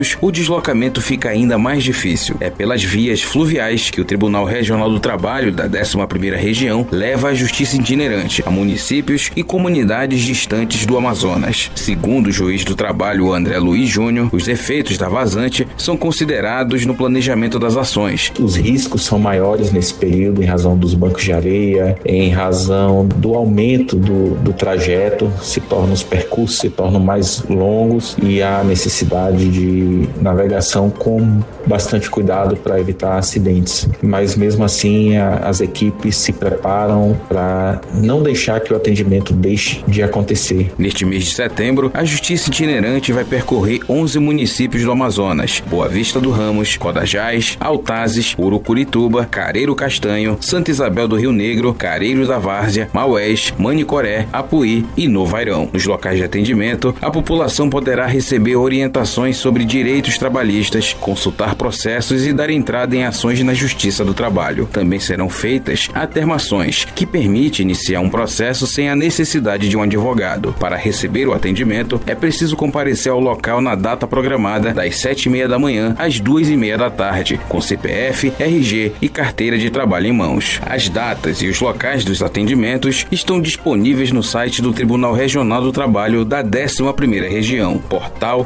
o deslocamento fica ainda mais difícil. É pelas vias fluviais que o Tribunal Regional do Trabalho da 11ª Região leva a justiça itinerante a municípios e comunidades distantes do Amazonas. Segundo o juiz do trabalho André Luiz Júnior, os efeitos da vazante são considerados no planejamento das ações. Os riscos são maiores nesse período em razão dos bancos de areia, em razão do aumento do trajeto, os percursos se tornam mais longos e há necessidade de navegação com bastante cuidado para evitar acidentes. Mas mesmo assim as equipes se preparam para não deixar que o atendimento deixe de acontecer. Neste mês de setembro, a Justiça Itinerante vai percorrer 11 municípios do Amazonas: Boa Vista do Ramos, Codajás, Altazes, Urucurituba, Careiro Castanho, Santa Isabel do Rio Negro, Careiro da Várzea, Maués, Manicoré, Apuí e Novo Airão. Nos locais de atendimento, a população poderá receber orientações sobre direitos trabalhistas, consultar processos e dar entrada em ações na Justiça do Trabalho. Também serão feitas atermações, que permite iniciar um processo sem a necessidade de um advogado. Para receber o atendimento, é preciso comparecer ao local na data programada, das 7h30 da manhã às 2h30 da tarde, com CPF, RG e carteira de trabalho em mãos. As datas e os locais dos atendimentos estão disponíveis no site do Tribunal Regional do Trabalho da 11ª Região, portal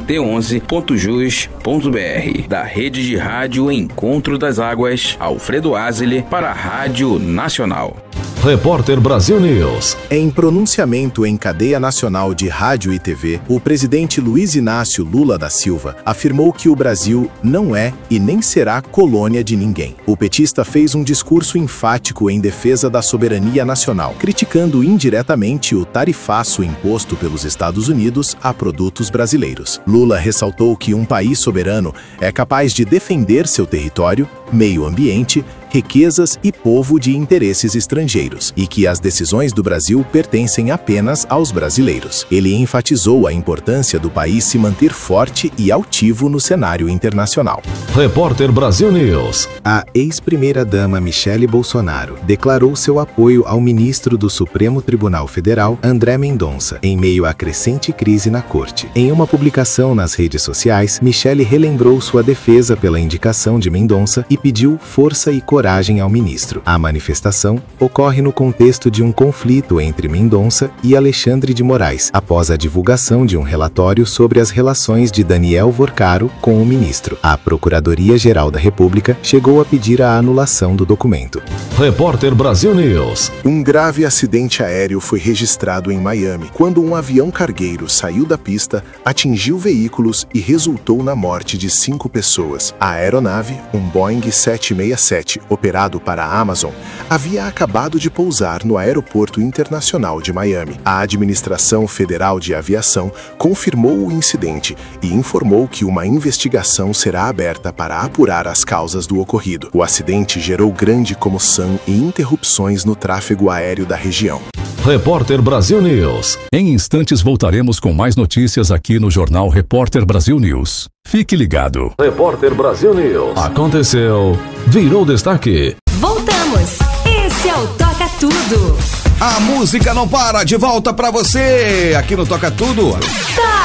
trt11.jus.br. Da Rede de Rádio Encontro das Águas, Alfredo Azeli para a Rádio Nacional. Repórter Brasil News. Em pronunciamento em cadeia nacional de rádio e TV, o presidente Luiz Inácio Lula da Silva afirmou que o Brasil não é e nem será colônia de ninguém. O petista fez um discurso enfático em defesa da soberania nacional, criticando indiretamente o tarifaço imposto pelos Estados Unidos a produtos brasileiros. Lula ressaltou que um país soberano é capaz de defender seu território, meio ambiente, riquezas e povo de interesses estrangeiros, e que as decisões do Brasil pertencem apenas aos brasileiros. Ele enfatizou a importância do país se manter forte e altivo no cenário internacional. Repórter Brasil News. A ex-primeira-dama Michele Bolsonaro declarou seu apoio ao ministro do Supremo Tribunal Federal, André Mendonça, em meio à crescente crise na corte. Em uma publicação nas redes sociais, Michele relembrou sua defesa pela indicação de Mendonça e pediu força e coragem ao ministro. A manifestação ocorre no contexto de um conflito entre Mendonça e Alexandre de Moraes, após a divulgação de um relatório sobre as relações de Daniel Vorcaro com o ministro. A Procuradoria-Geral da República chegou a pedir a anulação do documento. Repórter Brasil News. Um grave acidente aéreo foi registrado em Miami, quando um avião cargueiro saiu da pista, atingiu veículos e resultou na morte de 5 pessoas. A aeronave, um Boeing 767, operado para a Amazon, havia acabado de pousar no Aeroporto Internacional de Miami. A Administração Federal de Aviação confirmou o incidente e informou que uma investigação será aberta para apurar as causas do ocorrido. O acidente gerou grande comoção e interrupções no tráfego aéreo da região. Repórter Brasil News. Em instantes voltaremos com mais notícias aqui no Jornal Repórter Brasil News. Fique ligado. Repórter Brasil News. Aconteceu, virou destaque. Voltamos. Esse é o Toca Tudo. A música não para, de volta pra você. Aqui no Toca Tudo. Toca!